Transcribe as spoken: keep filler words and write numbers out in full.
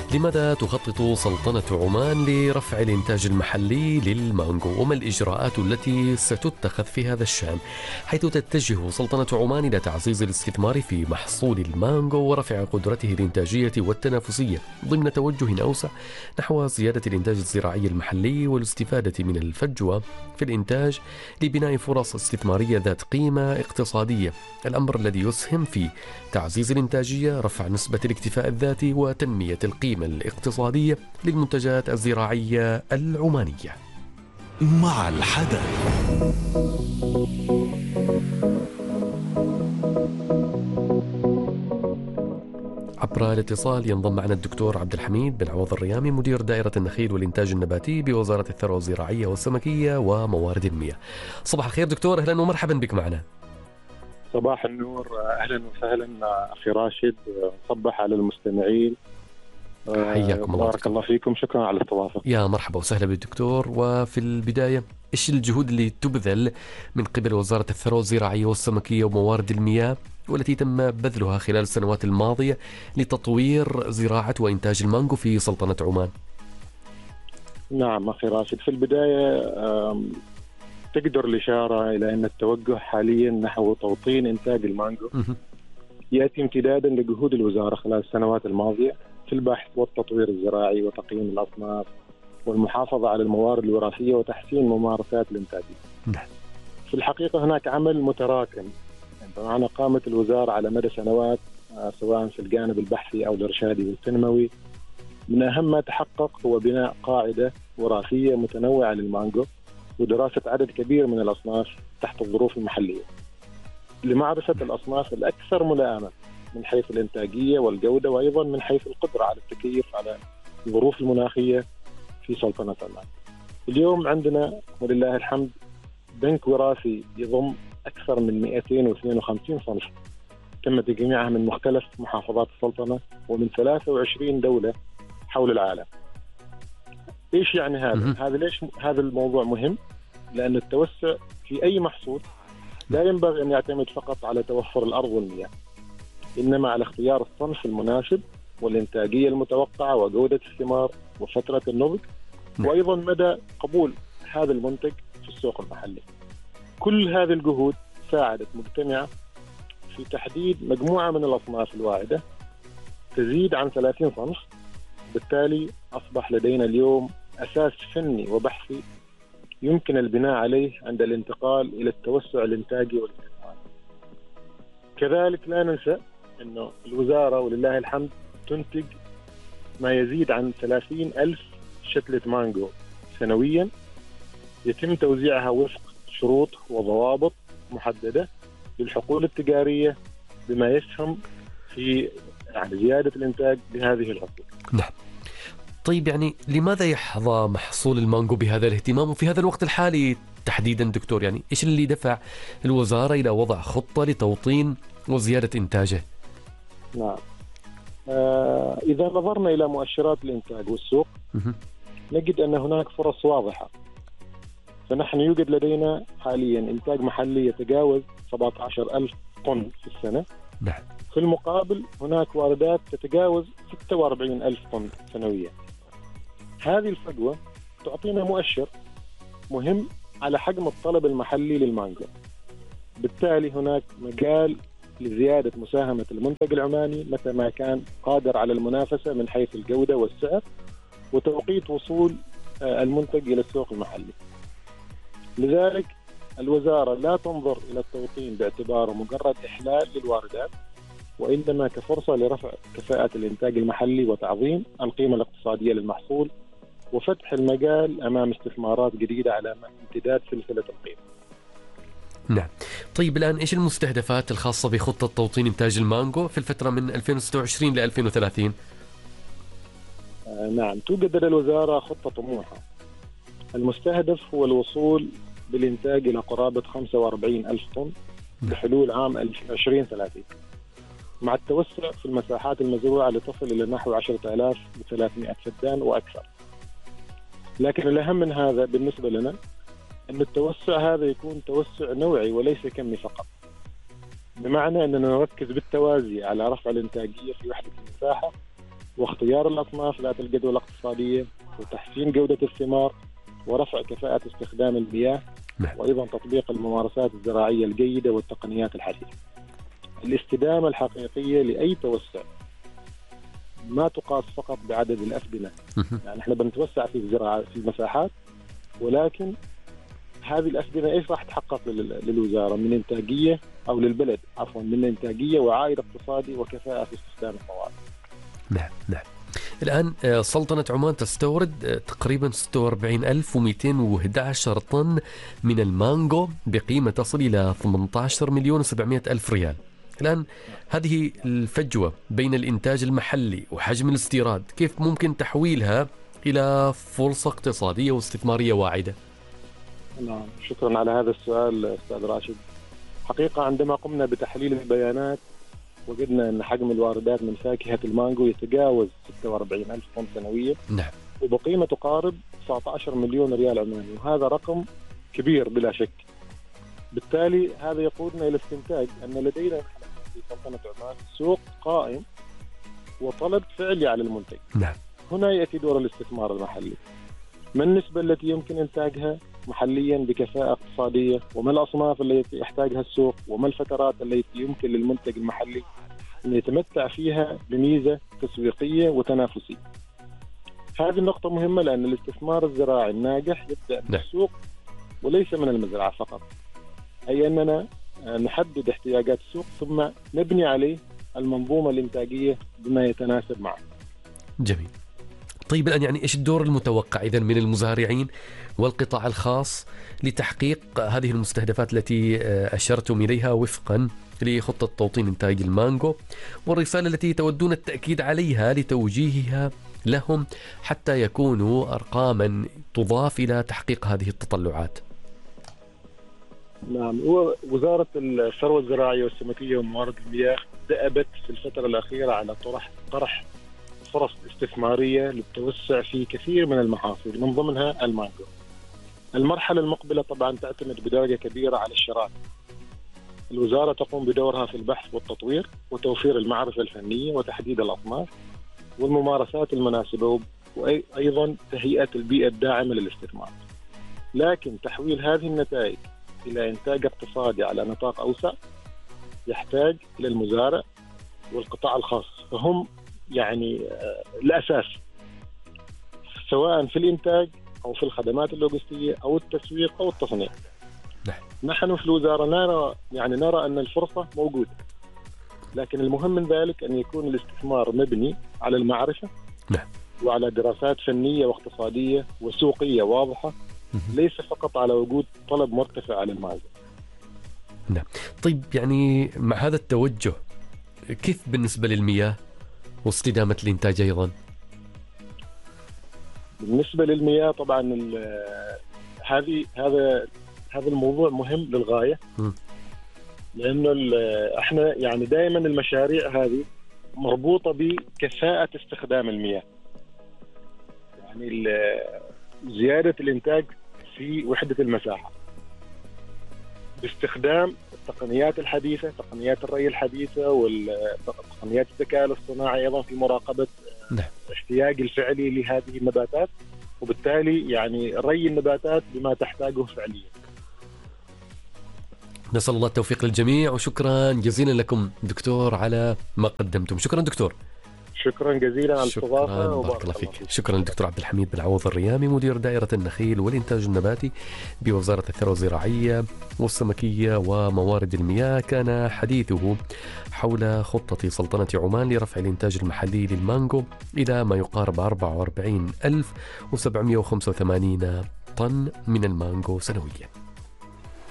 لماذا تخطط سلطنة عمان لرفع الإنتاج المحلي للمانجو؟ وما الإجراءات التي ستتخذ في هذا الشأن؟ حيث تتجه سلطنة عمان إلى تعزيز الاستثمار في محصول المانجو ورفع قدرته الإنتاجية والتنافسية ضمن توجه أوسع نحو زيادة الإنتاج الزراعي المحلي والاستفادة من الفجوة في الإنتاج لبناء فرص استثمارية ذات قيمة اقتصادية، الأمر الذي يسهم في تعزيز الإنتاجية، رفع نسبة الاكتفاء الذاتي وتنمية القيمة الاقتصادية للمنتجات الزراعية العمانية. مع الحدث. عبر الاتصال ينضم معنا الدكتور عبد الحميد بن عوض الريامي، مدير دائرة النخيل والإنتاج النباتي بوزارة الثروة الزراعية والسمكية وموارد المياه. صباح الخير دكتور، أهلا ومرحبا بك معنا. صباح النور، أهلا وسهلا أخي راشد، صبح على المستمعين. حياكم الله. بارك الله فيكم، شكرا على الاستضافة. يا مرحبا وسهلا بالدكتور. وفي البداية، إيش الجهود اللي تبذل من قبل وزارة الثروة الزراعية والسمكية وموارد المياه والتي تم بذلها خلال السنوات الماضية لتطوير زراعة وإنتاج المانجو في سلطنة عمان؟ نعم أخي راشد، في البداية تقدر الإشارة إلى أن التوجه حاليا نحو توطين إنتاج المانجو يأتي امتدادا لجهود الوزارة خلال السنوات الماضية في البحث والتطوير الزراعي وتقييم الأصناف والمحافظة على الموارد الوراثية وتحسين ممارسات الإنتاجية. في الحقيقة هناك عمل متراكم، بمعنى قامت الوزارة على مدى سنوات سواء في الجانب البحثي أو الإرشادي والتنموي. من أهم ما تحقق هو بناء قاعدة وراثية متنوعة للمانجو ودراسة عدد كبير من الأصناف تحت الظروف المحلية لمعرفة الأصناف الأكثر ملائمة من حيث الإنتاجية والجودة، وأيضا من حيث القدرة على التكيف على الظروف المناخية في سلطنة عمان. اليوم عندنا ولله الحمد بنك وراثي يضم أكثر من مئتين واثنين وخمسين صنف تم تجميعها من مختلف محافظات السلطنة ومن ثلاثة وعشرين دولة حول العالم. إيش يعني هذا؟ هذا ليش هذا الموضوع مهم؟ لأن التوسع في أي محصول لا ينبغي أن يعتمد فقط على توفر الأرض والمياه، إنما على اختيار الصنف المناسب والإنتاجية المتوقعة وجودة الثمار وفترة النضج وأيضا مدى قبول هذا المنتج في السوق المحلي. كل هذه الجهود ساعدت مجتمعة في تحديد مجموعة من الأصناف الواعدة تزيد عن ثلاثين صنف. بالتالي أصبح لدينا اليوم أساس فني وبحثي يمكن البناء عليه عند الانتقال إلى التوسع الإنتاجي والاستثماري. كذلك لا ننسى أنه الوزارة ولله الحمد تنتج ما يزيد عن ثلاثين ألف شتلة مانجو سنويا يتم توزيعها وفق شروط وضوابط محددة للحقول التجارية بما يسهم في يعني زيادة الإنتاج بهذه الحقول. نعم. طيب، يعني لماذا يحظى محصول المانجو بهذا الاهتمام وفي هذا الوقت الحالي تحديدا دكتور؟ يعني إيش اللي دفع الوزارة إلى وضع خطة لتوطين وزيادة إنتاجه؟ نعم. آه إذا نظرنا إلى مؤشرات الإنتاج والسوق نجد أن هناك فرص واضحة. فنحن يوجد لدينا حاليا إنتاج محلي يتجاوز سبعة عشر ألف طن في السنة. نعم. في المقابل هناك واردات تتجاوز ستة وأربعين ألف طن سنويا. هذه الفجوة تعطينا مؤشر مهم على حجم الطلب المحلي للمانجو. بالتالي هناك مجال لزيادة مساهمة المنتج العماني متى ما كان قادر على المنافسة من حيث الجودة والسعر وتوقيت وصول المنتج إلى السوق المحلي. لذلك الوزارة لا تنظر إلى التوطين باعتباره مجرد إحلال للواردات، وإنما كفرصة لرفع كفاءة الإنتاج المحلي وتعظيم القيمة الاقتصادية للمحصول وفتح المجال أمام استثمارات جديدة على امتداد سلسلة القيمة. نعم. طيب، الآن إيش المستهدفات الخاصة بخطة توطين إنتاج المانجو في الفترة من ألفين وستة وعشرين ل ألفين وثلاثين؟ آه نعم، توجد لدى الوزارة خطة طموحة. المستهدف هو الوصول بالإنتاج إلى قرابة خمسة وأربعين ألف طن بحلول عام ألفين وثلاثين، مع التوسع في المساحات المزروعة لتصل إلى نحو عشرة آلاف وثلاثمئة فدان وأكثر. لكن الأهم من هذا بالنسبة لنا أن التوسع هذا يكون توسع نوعي وليس كمي فقط، بمعنى أننا نركز بالتوازي على رفع الإنتاجية في وحدة المساحة واختيار الأصناف ذات الجدوى الاقتصادية، وتحسين جودة الثمار، ورفع كفاءة استخدام المياه، وأيضا تطبيق الممارسات الزراعية الجيدة والتقنيات الحديثة. الاستدامة الحقيقية لأي توسع ما تقاس فقط بعدد الأفدنة، يعني احنا بنتوسع في الزراعة في المساحات، ولكن هذه الأفدنة ايش راح تحقق للوزارة من إنتاجية أو للبلد عفوا من إنتاجية وعائد اقتصادي وكفاءة في استخدام الموارد. نعم نعم. الآن سلطنة عمان تستورد تقريبا ستة وأربعين ألف ومئتين وأحد عشر طن من المانجو بقيمة تصل إلى ثمانية عشر مليون وسبعمائة ألف ريال. الآن هذه الفجوة بين الإنتاج المحلي وحجم الاستيراد كيف ممكن تحويلها إلى فرصة اقتصادية واستثمارية واعدة؟ نعم، شكرا على هذا السؤال أستاذ راشد. حقيقة عندما قمنا بتحليل البيانات وجدنا أن حجم الواردات من فاكهة المانجو يتجاوز ستة وأربعين ألف طن سنويا، نعم، وبقيمة تقارب تسعة عشر مليون ريال عماني، وهذا رقم كبير بلا شك. بالتالي هذا يقودنا إلى استنتاج أن لدينا في سلطنة عمان سوق قائم وطلب فعلي على المنتج. نعم. هنا يأتي دور الاستثمار المحلي. ما النسبة التي يمكن إنتاجها محليا بكفاءة اقتصادية، وما الأصناف التي يحتاجها السوق، وما الفترات التي يمكن للمنتج المحلي أن يتمتع فيها بميزة تسويقية وتنافسية. هذه النقطة مهمة لأن الاستثمار الزراعي الناجح يبدأ من السوق وليس من المزرعة فقط، أي أننا نحدد احتياجات السوق ثم نبني عليه المنظومة الإنتاجية بما يتناسب معه. جميل. طيب الآن يعني إيش الدور المتوقع إذن من المزارعين والقطاع الخاص لتحقيق هذه المستهدفات التي أشرتم إليها وفقا لخطة توطين إنتاج المانجو، والرسالة التي تودون التأكيد عليها لتوجيهها لهم حتى يكونوا أرقاما تضاف إلى تحقيق هذه التطلعات؟ نعم، وزارة الثروة الزراعية والسمكية وموارد المياه دأبت في الفترة الأخيرة على طرح طرح فرص استثمارية للتوسع في كثير من المحاصيل من ضمنها المانجو. المرحلة المقبلة طبعا تعتمد بدرجة كبيرة على الشراكة. الوزارة تقوم بدورها في البحث والتطوير وتوفير المعرفة الفنية وتحديد الأصناف والممارسات المناسبة، وأيضا تهيئة البيئة الداعمة للاستثمار. لكن تحويل هذه النتائج إلى إنتاج اقتصادي على نطاق أوسع يحتاج إلى المزارع والقطاع الخاص، فهم يعني الأساس سواء في الإنتاج أو في الخدمات اللوجستية أو التسويق أو التصنيع. نعم. نحن في الوزارة نرى يعني نرى أن الفرصة موجودة، لكن المهم من ذلك أن يكون الاستثمار مبني على المعرفة. نعم. وعلى دراسات فنية واقتصادية وسوقية واضحة، ليس فقط على وجود طلب مرتفع على المال. نعم. طيب يعني مع هذا التوجه كيف بالنسبة للمياه واستدامة الإنتاج أيضا؟ بالنسبة للمياه طبعا هذه هذا هذا الموضوع مهم للغاية، م. لأنه احنا يعني دائما المشاريع هذه مربوطة بكفاءة استخدام المياه، يعني زيادة الإنتاج في وحدة المساحة باستخدام التقنيات الحديثة، تقنيات الري الحديثة والتقنيات الذكاء الاصطناعي أيضا في مراقبة الاحتياج الفعلي لهذه النباتات، وبالتالي يعني ري النباتات بما تحتاجه فعليا. نسأل الله التوفيق للجميع، وشكرا جزيلا لكم دكتور على ما قدمتم. شكرا دكتور. شكرا جزيلا على الاستضافة، بارك الله فيك. شكرا للدكتور عبد الحميد بن عوض الريامي، مدير دائرة النخيل والإنتاج النباتي بوزارة الثروة الزراعية والسمكية وموارد المياه. كان حديثه حول خطة سلطنة عمان لرفع الإنتاج المحلي للمانجو إلى ما يقارب أربعة وأربعين ألف وسبعمائة وخمسة وثمانين طن من المانجو سنويا.